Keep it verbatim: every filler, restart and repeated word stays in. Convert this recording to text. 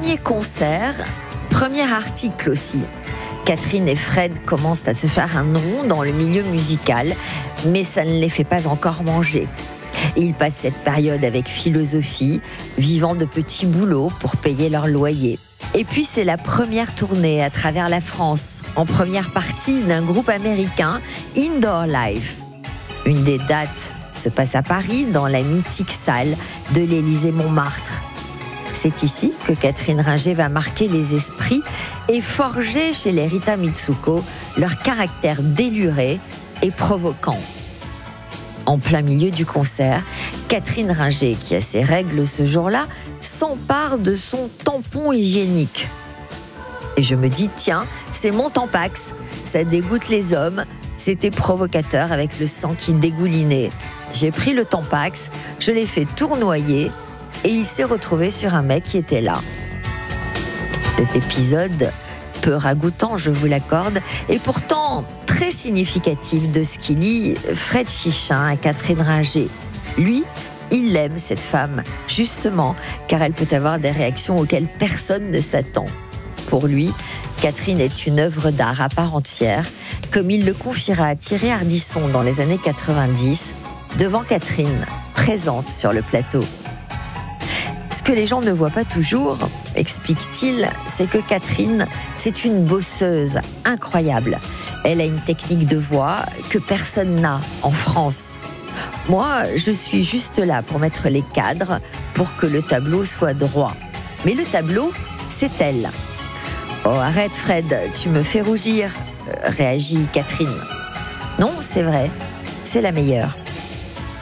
Premier concert, premier article aussi. Catherine et Fred commencent à se faire un nom dans le milieu musical, mais ça ne les fait pas encore manger. Ils passent cette période avec philosophie, vivant de petits boulots pour payer leur loyer. Et puis c'est la première tournée à travers la France, en première partie d'un groupe américain, Indoor Life. Une des dates se passe à Paris, dans la mythique salle de l'Élysée-Montmartre. C'est ici que Catherine Ringer va marquer les esprits et forger chez les Rita Mitsuko leur caractère déluré et provoquant. En plein milieu du concert, Catherine Ringer, qui a ses règles ce jour-là, s'empare de son tampon hygiénique. Et je me dis, tiens, c'est mon Tampax, ça dégoûte les hommes, c'était provocateur avec le sang qui dégoulinait. J'ai pris le Tampax, je l'ai fait tournoyer et il s'est retrouvé sur un mec qui était là. Cet épisode, peu ragoûtant, je vous l'accorde, et pourtant très significatif de ce qu'il lie Fred Chichin à Catherine Ringer. Lui, il aime cette femme, justement, car elle peut avoir des réactions auxquelles personne ne s'attend. Pour lui, Catherine est une œuvre d'art à part entière, comme il le confiera à Thierry Ardisson dans les années quatre-vingt-dix, devant Catherine, présente sur le plateau. Ce que les gens ne voient pas toujours, explique-t-il, c'est que Catherine, c'est une bosseuse incroyable. Elle a une technique de voix que personne n'a en France. Moi, je suis juste là pour mettre les cadres, pour que le tableau soit droit. Mais le tableau, c'est elle. Oh, arrête Fred, tu me fais rougir, réagit Catherine. Non, c'est vrai, c'est la meilleure.